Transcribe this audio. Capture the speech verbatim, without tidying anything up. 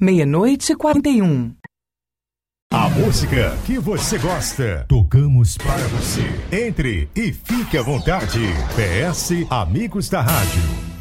meia-noite e quarenta e um. A música que você gosta, tocamos para você. Entre e fique à vontade. P S Amigos da Rádio.